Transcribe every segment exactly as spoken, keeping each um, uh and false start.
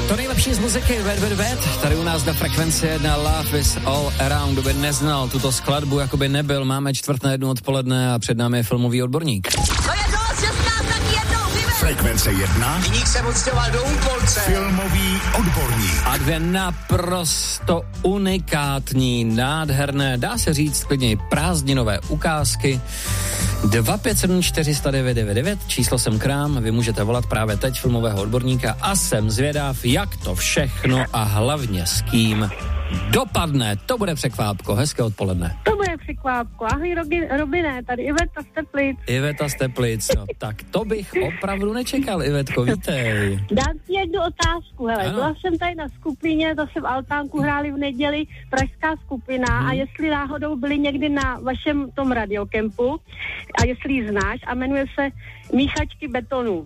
To nejlepší z muziky, Ved, Ved, Ved, tady u nás na Frekvenci jedna, Love is all around. Kdo by neznal tuto skladbu, jako by nebyl, máme čtvrt na jednu odpoledne a před námi je filmový odborník. To je to, šestnáct taky jednou, vyber! Frekvence jedna. Viník se odstěhoval do Úmpolce. Filmový odborník. A dvě naprosto unikátní, nádherné, dá se říct klidně prázdninové ukázky. dva pět sedm čtyři nula devět devět devět, číslo jsem krám, vy můžete volat právě teď filmového odborníka a jsem zvědav, jak to všechno a hlavně s kým dopadne. To bude překvápko, hezké odpoledne. To bude překvápko. Ahoj Robine, tady Iveta z Teplic. Iveta z Teplic, no tak to bych opravdu nečekal, Ivetko, vítej. Dám si jednu otázku, hele, ano. byla jsem tady na skupině, zase v Altánku hráli v neděli pražská skupina hmm. a jestli náhodou byli někdy na vašem tom radiokempu a jestli ji znáš a jmenuje se Míchačky betonu.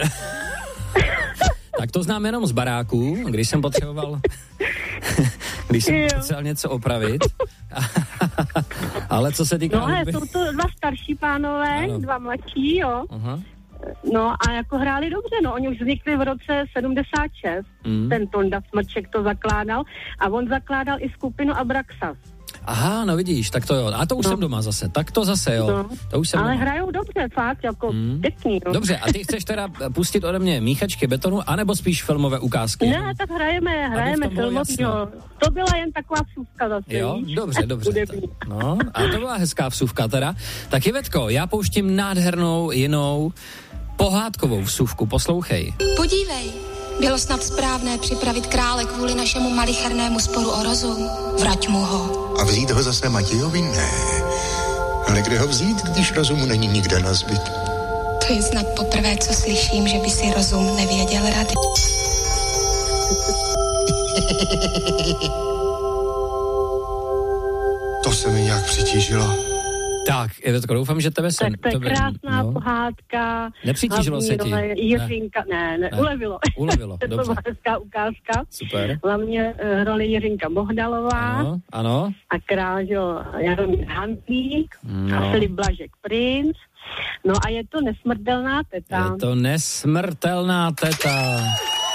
Tak to znám jenom z baráků, když jsem potřeboval když jsem potřeboval něco opravit. Ale co se týká... No ale jsou to dva starší pánové, ano. dva mladší, jo. Aha. No a jako hráli dobře, no, oni už vznikli v roce sedmdesát šest, mm. ten Tonda Smrček to zakládal a on zakládal i skupinu Abraxas. Aha, no vidíš, tak to jo. A to už no. jsem doma zase. Tak to zase, jo. No. To už jsem ale doma. hrajou dobře, fakt, jako mm. pěkný. No. Dobře, a ty chceš teda pustit ode mě Míchačky betonu, anebo spíš filmové ukázky? Ne, tak hrajeme, hrajeme filmovýho. To byla jen taková vsuvka zase. Jo, víš? dobře, dobře. No, a to byla hezká vsuvka teda. Tak Ivetko, já pouštím nádhernou jinou pohádkovou vsuvku, poslouchej. Podívej, bylo snad správné připravit krále kvůli našemu malichernému sporu o rozum. Vrať mu ho. A vzít ho zase Matějovi? Ne. Ale kde ho vzít, když rozumu není nikde nazbyt? To je snad poprvé, co slyším, že by si rozum nevěděl rady. To se mi nějak přitížilo. Tak, Ivetko, doufám, že tebe se... Tak to je tebe, krásná no. pohádka. Nepřitížilo se ti? Jiřinka, ne, ne, ne, ulevilo. Ulevilo, to dobře. byla hezká ukázka. Super. Hlavně uh, roli Jiřinka Bohdalová. Ano, ano. A král, jo, Jaromír Hantlík. No. A Filip Blažek Princ. No a je to nesmrtelná teta. Je to nesmrtelná teta.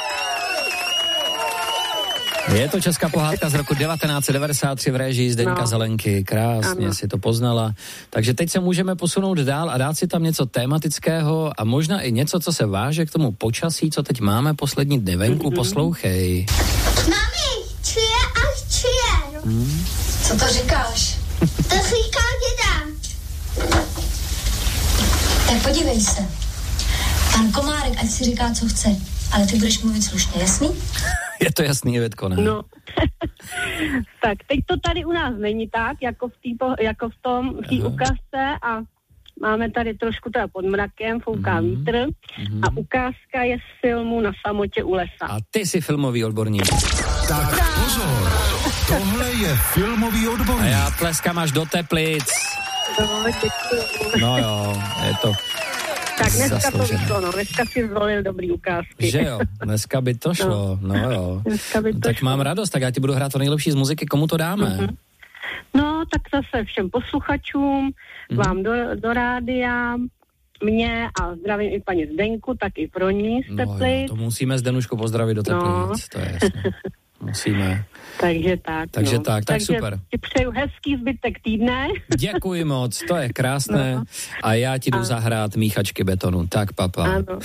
Je to česká pohádka z roku devatenáct set devadesát tři v réžii Zdeňka no. Zelenky. Krásně ano. si to poznala. Takže teď se můžeme posunout dál a dát si tam něco tematického a možná i něco, co se váže k tomu počasí, co teď máme poslední dny venku. Mm-hmm. Poslouchej. Mami, čuje a čuje. Hmm? Co to říkáš? To říká děda. Tak podívej se. Pan Komárek, ať si říká, co chce, ale ty budeš mluvit slušně, jasný? Je to jasný, Ivetko, ne? No. Tak, teď to tady u nás není tak, jako v, tý, jako v tom, v té ukázce a máme tady trošku teda pod mrakem, fouká mm. vítr mm. a ukázka je z filmu Na samotě u lesa. A ty jsi filmový odborník. Tak pozor, tohle je filmový odborník. A já tleskám až do Teplic. No, děkuji. No jo, je to... Tak dneska zasloužené. to vyšlo, no. Dneska si zvolil dobrý ukázky. Že jo, dneska by to šlo, no, no jo. Dneska by to tak šlo. mám radost, tak já ti budu hrát to nejlepší z muziky, komu to dáme? Mm-hmm. No, tak zase všem posluchačům, mm-hmm. vám do, do rádia, mě a zdravím i paní Zdenku, tak i pro ní z Teplic. No jo, to musíme Zdenušku pozdravit do Teplic, no. To je jasné. Musíme. Takže tak. Takže no. tak, tak Takže super. ti přeju hezký zbytek týdne. Děkuji moc, to je krásné. No. A já ti jdu a... zahrát Míchačky betonu. Tak, papa. Ano.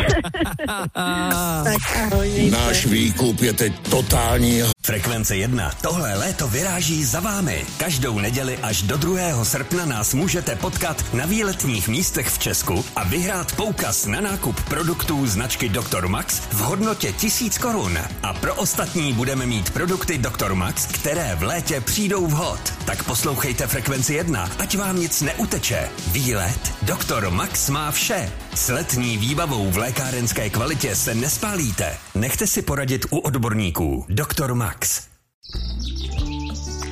Tak ahoj. Náš výkup je teď totální. Frekvence jedna. Tohle léto vyráží za vámi. Každou neděli až do druhého srpna nás můžete potkat na výletních místech v Česku a vyhrát poukaz na nákup produktů značky doktor Max v hodnotě tisíc korun. A pro ostatní budeme mít produkty doktor Max, které v létě přijdou vhod. Tak poslouchejte Frekvenci jedna, ať vám nic neuteče. Výlet doktor Max má vše. S letní výbavou v lékárenské kvalitě se nespálíte. Nechte si poradit u odborníků. doktor Max.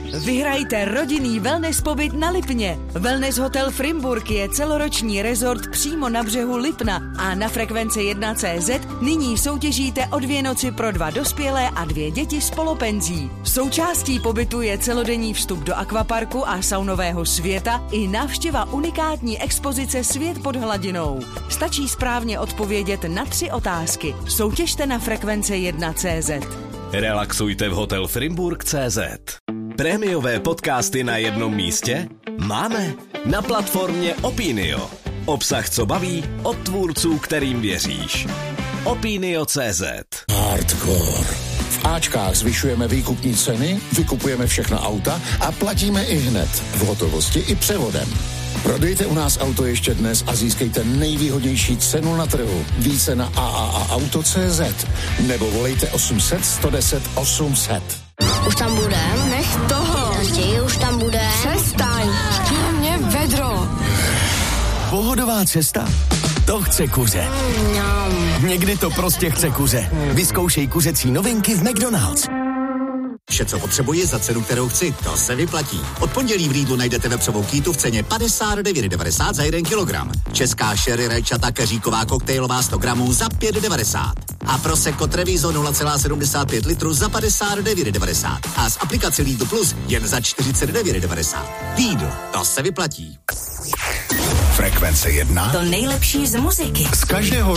Vyhrajte rodinný wellness pobyt na Lipně. Wellness Hotel Frimburg je celoroční rezort přímo na břehu Lipna a na Frekvence jedna tečka cé zet nyní soutěžíte o dvě noci pro dva dospělé a dvě děti s polopenzí. Součástí pobytu je celodenní vstup do akvaparku a saunového světa i návštěva unikátní expozice Svět pod hladinou. Stačí správně odpovědět na tři otázky. Soutěžte na Frekvence jedna tečka cé zet. Relaxujte v Hotel Frimburg tečka cé zet. Prémiové podcasty na jednom místě? Máme. Na platformě Opinio. Obsah, co baví, od tvůrců, kterým věříš. Opinio tečka cé zet. Hardcore. V Ačkách zvyšujeme výkupní ceny, vykupujeme všechna auta a platíme i hned. V hotovosti i převodem. Prodejte u nás auto ještě dnes a získejte nejvýhodnější cenu na trhu. Více na a a a auto tečka cé zet nebo volejte osm set, sto deset, osm set. Už tam budem? Nech toho. Chtějí, už tam bude. Přestaň. Mě vedro. Pohodová cesta? To chce kuře. Mm, Někdy to prostě chce kuře. Vyzkoušej kuřecí novinky v McDonald's. Vše, co potřebuji za cenu, kterou chci, to se vyplatí. Od pondělí v Lidlu najdete vepřovou kýtu v ceně padesát devět devadesát za jeden kilogram. Česká sherry rajčata keříková koktejlová sto gramů za pět devadesát. A Prosecco Treviso nula celá sedmdesát pět litru za padesát devět devadesát. A z aplikace Lidl Plus jen za čtyřicet devět devadesát. Lidl, to se vyplatí. Frekvence jedna. To nejlepší z muziky. Z každého